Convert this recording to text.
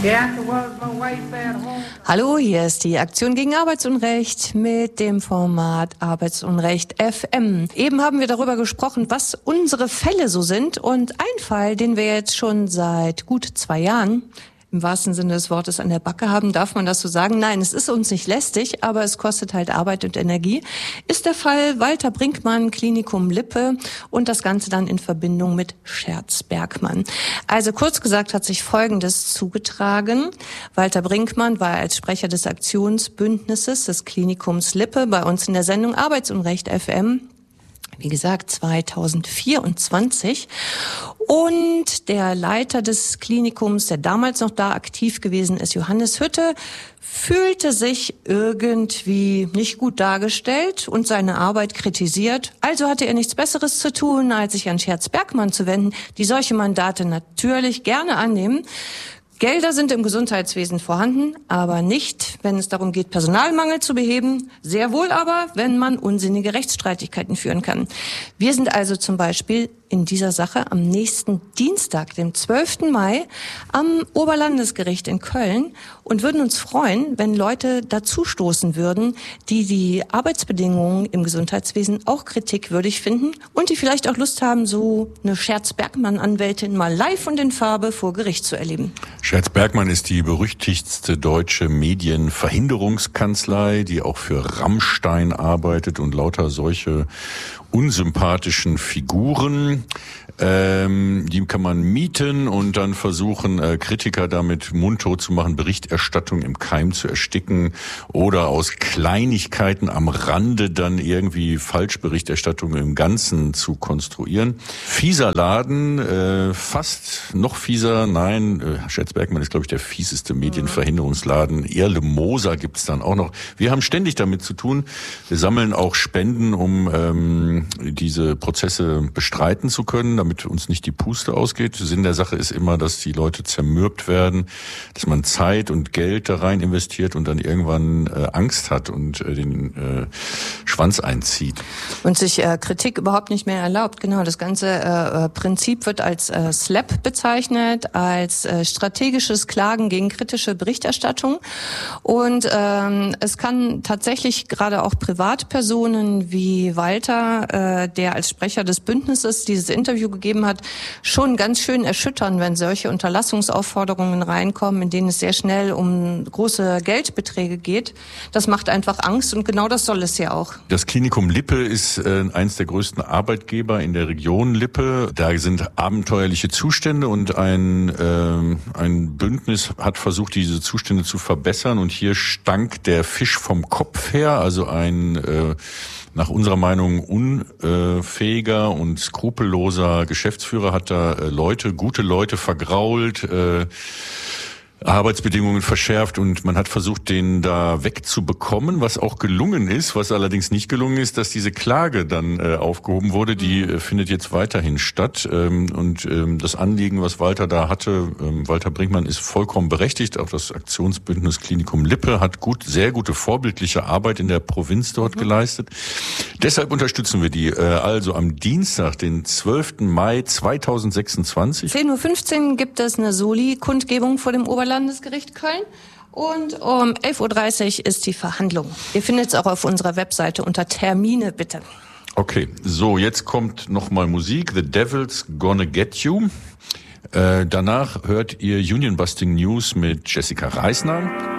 Hallo, hier ist die Aktion gegen Arbeitsunrecht mit dem Format Arbeitsunrecht FM. Eben haben wir darüber gesprochen, was unsere Fälle so sind, und ein Fall, den wir jetzt schon seit gut 2 Jahren im wahrsten Sinne des Wortes an der Backe haben, darf man das so sagen? Nein, es ist uns nicht lästig, aber es kostet halt Arbeit und Energie, ist der Fall Walter Brinkmann, Klinikum Lippe, und das Ganze dann in Verbindung mit Scherz Bergmann. Also kurz gesagt hat sich Folgendes zugetragen. Walter Brinkmann war als Sprecher des Aktionsbündnisses des Klinikums Lippe bei uns in der Sendung Arbeitsunrecht FM. Wie gesagt, 2024. Und der Leiter des Klinikums, der damals noch da aktiv gewesen ist, Johannes Hütte, fühlte sich irgendwie nicht gut dargestellt und seine Arbeit kritisiert. Also hatte er nichts Besseres zu tun, als sich an Scherz Bergmann zu wenden, die solche Mandate natürlich gerne annehmen. Gelder sind im Gesundheitswesen vorhanden, aber nicht, wenn es darum geht, Personalmangel zu beheben. Sehr wohl aber, wenn man unsinnige Rechtsstreitigkeiten führen kann. Wir sind also zum Beispiel in dieser Sache am nächsten Dienstag, dem 12. Mai, am Oberlandesgericht in Köln und würden uns freuen, wenn Leute dazustoßen würden, die die Arbeitsbedingungen im Gesundheitswesen auch kritikwürdig finden und die vielleicht auch Lust haben, so eine Scherz-Bergmann-Anwältin mal live und in Farbe vor Gericht zu erleben. Scherz Bergmann ist die berüchtigste deutsche Medienverhinderungskanzlei, die auch für Rammstein arbeitet und lauter solche unsympathischen Figuren. Die kann man mieten und dann versuchen, Kritiker damit mundtot zu machen, Berichterstattung im Keim zu ersticken oder aus Kleinigkeiten am Rande dann irgendwie Falschberichterstattung im Ganzen zu konstruieren. Fieser Laden, fast noch fieser, nein, Scherz Bergmann ist, glaube ich, der fieseste Medienverhinderungsladen. Erle Moser gibt's dann auch noch. Wir haben ständig damit zu tun. Wir sammeln auch Spenden, um diese Prozesse bestreiten zu können, damit uns nicht die Puste ausgeht. Sinn der Sache ist immer, dass die Leute zermürbt werden, dass man Zeit und Geld da rein investiert und dann irgendwann Angst hat und den Schwanz einzieht. Und sich Kritik überhaupt nicht mehr erlaubt. Genau, das ganze Prinzip wird als SLAP bezeichnet, als strategisches Klagen gegen kritische Berichterstattung. Und es kann tatsächlich gerade auch Privatpersonen wie Walter, der als Sprecher des Bündnisses dieses Interview gegeben hat, schon ganz schön erschüttern, wenn solche Unterlassungsaufforderungen reinkommen, in denen es sehr schnell um große Geldbeträge geht. Das macht einfach Angst, und genau das soll es ja auch. Das Klinikum Lippe ist eins der größten Arbeitgeber in der Region Lippe. Da sind abenteuerliche Zustände und ein Bündnis hat versucht, diese Zustände zu verbessern, und hier stank der Fisch vom Kopf her, also ein nach unserer Meinung unfähiger und skrupelloser Geschäftsführer hat da gute Leute vergrault, Arbeitsbedingungen verschärft, und man hat versucht, den da wegzubekommen, was auch gelungen ist. Was allerdings nicht gelungen ist, dass diese Klage dann aufgehoben wurde. Die findet jetzt weiterhin statt. Und das Anliegen, was Walter da hatte, Walter Brinkmann, ist vollkommen berechtigt. Auch das Aktionsbündnis Klinikum Lippe hat sehr gute vorbildliche Arbeit in der Provinz dort geleistet. Deshalb unterstützen wir die. Also am Dienstag, den 12. Mai 2026. 10:15 Uhr gibt es eine Soli-Kundgebung vor dem Oberlandesgericht Köln. Und um 11:30 Uhr ist die Verhandlung. Ihr findet es auch auf unserer Webseite unter Termine, bitte. Okay, so, jetzt kommt nochmal Musik. The Devil's Gonna Get You. Danach hört ihr Union Busting News mit Jessica Reisner.